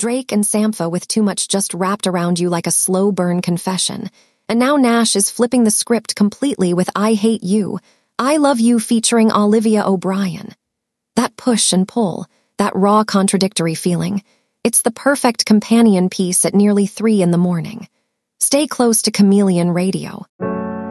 Drake and Sampha with Too Much just wrapped around you like a slow burn confession. And now Nash is flipping the script completely with I Hate You, I Love You featuring Olivia O'Brien. That push and pull, that raw contradictory feeling, it's the perfect companion piece at nearly 3 in the morning. Stay close to Chameleon Radio.